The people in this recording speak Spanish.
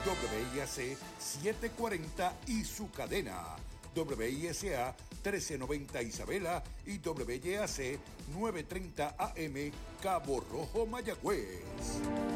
WIAC 740 y su cadena. WISA 1390 Isabela y WYAC 930 AM Cabo Rojo, Mayagüez.